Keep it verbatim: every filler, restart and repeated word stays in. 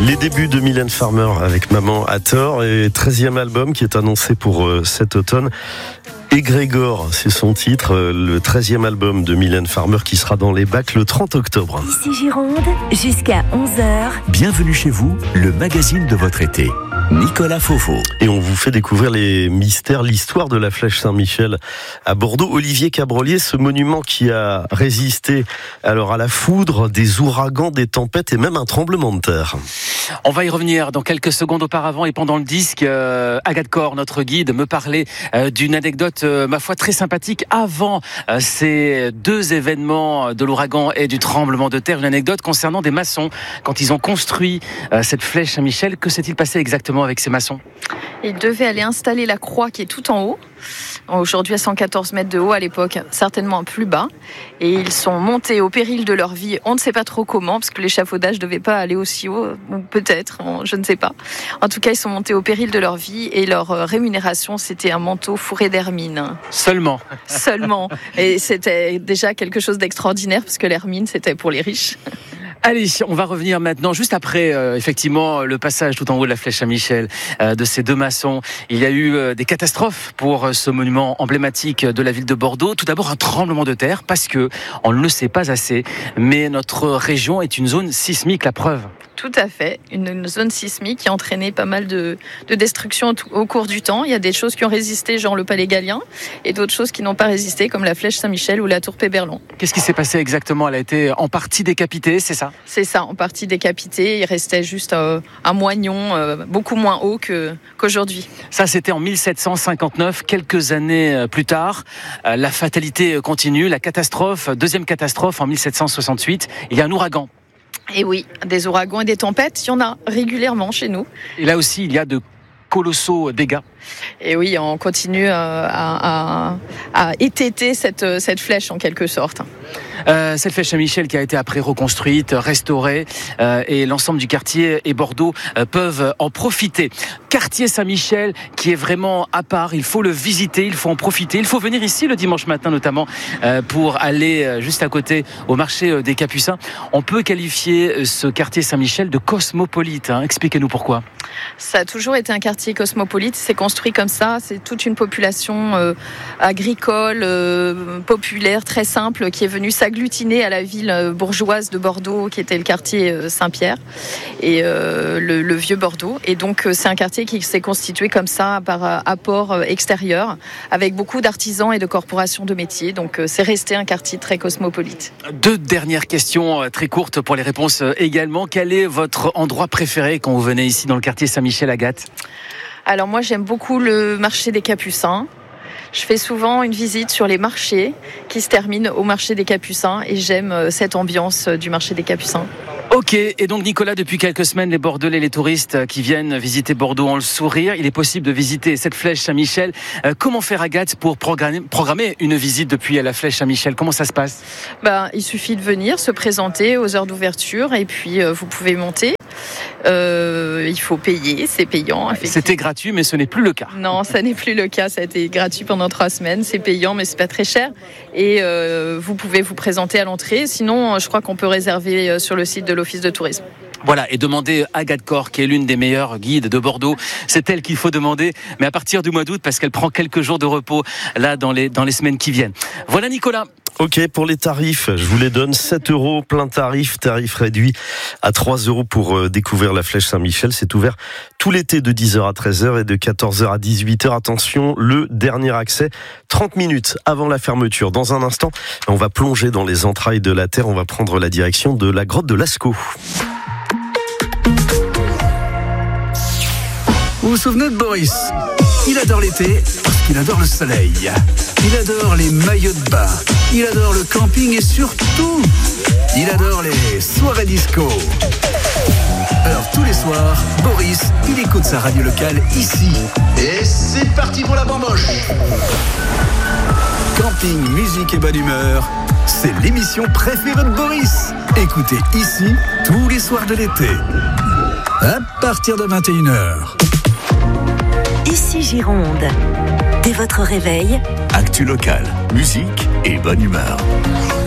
Les débuts de Mylène Farmer avec Maman à tort et treizième album qui est annoncé pour euh, cet automne. Égrégore, c'est son titre, euh, le treizième album de Mylène Farmer qui sera dans les bacs le trente octobre. Ici Gironde, jusqu'à onze heures. Bienvenue chez vous, le magazine de votre été. Nicolas Fofo. Et on vous fait découvrir les mystères, l'histoire de la Flèche Saint-Michel à Bordeaux. Olivier Cabrolier, ce monument qui a résisté alors à la foudre, des ouragans, des tempêtes et même un tremblement de terre. On va y revenir dans quelques secondes. Auparavant et pendant le disque, euh, Agathe Corr, notre guide, me parlait euh, d'une anecdote, euh, ma foi, très sympathique avant euh, ces deux événements de l'ouragan et du tremblement de terre. Une anecdote concernant des maçons. Quand ils ont construit euh, cette Flèche Saint-Michel, que s'est-il passé exactement avec ces maçons ? Ils devaient aller installer la croix qui est tout en haut. Aujourd'hui à cent quatorze mètres de haut, à l'époque certainement plus bas, et ils sont montés au péril de leur vie. On ne sait pas trop comment, parce que l'échafaudage ne devait pas aller aussi haut, ou peut-être, je ne sais pas. En tout cas, ils sont montés au péril de leur vie, et leur rémunération, c'était un manteau fourré d'hermine. Seulement. Seulement. Et c'était déjà quelque chose d'extraordinaire, parce que l'hermine, c'était pour les riches. Allez, on va revenir maintenant, juste après, euh, effectivement, le passage tout en haut de la Flèche Saint-Michel euh, de ces deux maçons. Il y a eu euh, des catastrophes pour euh, ce monument emblématique de la ville de Bordeaux. Tout d'abord, un tremblement de terre, parce que on ne le sait pas assez, mais notre région est une zone sismique, la preuve. Tout à fait, une, une zone sismique qui a entraîné pas mal de, de destruction au, au cours du temps. Il y a des choses qui ont résisté, genre le Palais Gallien, et d'autres choses qui n'ont pas résisté, comme la Flèche Saint-Michel ou la Tour Péberlan. Qu'est-ce qui s'est passé exactement ? Elle a été en partie décapitée, c'est ça ? C'est ça, en partie décapitée. Il restait juste euh, un moignon euh, beaucoup moins haut que, qu'aujourd'hui. Ça, c'était en mille sept cent cinquante-neuf, quelques années plus tard. Euh, la fatalité continue, la catastrophe, deuxième catastrophe en mille sept cent soixante-huit. Il y a un ouragan. Et oui, des ouragans et des tempêtes, il y en a régulièrement chez nous. Et là aussi, il y a de colossaux dégâts. Et oui, on continue à, à, à étêter cette, cette flèche en quelque sorte. Euh, cette Flèche Saint-Michel qui a été après reconstruite, restaurée, euh, et l'ensemble du quartier et Bordeaux euh, peuvent en profiter. Quartier Saint-Michel qui est vraiment à part, il faut le visiter, il faut en profiter, il faut venir ici le dimanche matin notamment euh, pour aller euh, juste à côté au marché euh, des Capucins. On peut qualifier ce quartier Saint-Michel de cosmopolite, hein. Expliquez-nous pourquoi. Ça a toujours été un quartier cosmopolite, c'est construit comme ça, c'est toute une population euh, agricole, euh, populaire, très simple, qui est venue s'agglutiner à la ville bourgeoise de Bordeaux, qui était le quartier Saint-Pierre, et euh, le, le vieux Bordeaux. Et donc c'est un quartier qui s'est constitué comme ça par apport extérieur, avec beaucoup d'artisans et de corporations de métiers. Donc c'est resté un quartier très cosmopolite. Deux dernières questions très courtes pour les réponses également. Quel est votre endroit préféré quand vous venez ici dans le quartier Saint-Michel, Agathe ? Alors moi j'aime beaucoup le marché des Capucins. Je fais souvent une visite sur les marchés qui se terminent au marché des Capucins et j'aime cette ambiance du marché des Capucins. Ok, et donc Nicolas, depuis quelques semaines, les Bordelais, les touristes qui viennent visiter Bordeaux ont le sourire. Il est possible de visiter cette Flèche Saint-Michel. Euh, comment faire, Agathe, pour programmer, programmer une visite depuis la Flèche Saint-Michel ? Comment ça se passe ? Ben, il suffit de venir, se présenter aux heures d'ouverture et puis euh, vous pouvez monter. Euh, il faut payer, c'est payant. C'était gratuit, mais ce n'est plus le cas. Non, ça n'est plus le cas. Ça a été gratuit pendant trois semaines. C'est payant, mais c'est pas très cher. Et euh, vous pouvez vous présenter à l'entrée. Sinon, je crois qu'on peut réserver sur le site de l'Office de tourisme. Voilà, et demandez Agathe Corr, qui est l'une des meilleures guides de Bordeaux. C'est elle qu'il faut demander, mais à partir du mois d'août, parce qu'elle prend quelques jours de repos là dans les, dans les semaines qui viennent. Voilà, Nicolas. Ok, pour les tarifs, je vous les donne, sept euros, plein tarif, tarif réduit à trois euros pour euh, découvrir la Flèche Saint-Michel. C'est ouvert tout l'été de dix heures à treize heures et de quatorze heures à dix-huit heures. Attention, le dernier accès, trente minutes avant la fermeture. Dans un instant, on va plonger dans les entrailles de la terre. On va prendre la direction de la grotte de Lascaux. Vous vous souvenez de Boris ? Il adore l'été parce qu'il adore le soleil. Il adore les maillots de bain. Il adore le camping et surtout, il adore les soirées disco. Alors tous les soirs, Boris, il écoute sa radio locale ici. Et c'est parti pour la bamboche. Camping, musique et bonne humeur, c'est l'émission préférée de Boris. Écoutez ici tous les soirs de l'été. À partir de vingt et une heures. Ici Gironde. Dès votre réveil, actu local, musique et bonne humeur.